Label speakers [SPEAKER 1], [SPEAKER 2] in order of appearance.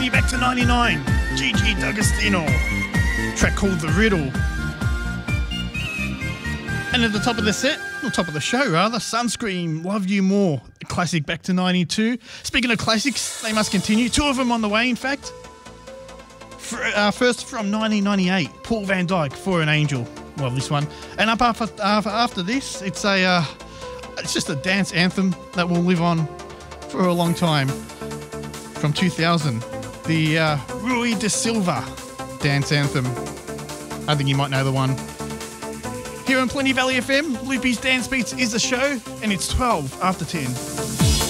[SPEAKER 1] Taking you back to 99. Gigi D'Agostino. Track called The Riddle. And at the top of the set, or top of the show rather, Sunscreen, Love You More. A classic back to 92. Speaking of classics, they must continue. Two of them on the way, in fact. First from 1998, Paul Van Dyke, For an Angel. Love this one. And up after this, it's just a dance anthem that will live on for a long time. From 2000, the Rui de Silva dance anthem. I think you might know the one. Here on Plenty Valley FM, Loopy's Dance Beats is the show, and it's 12 after 10.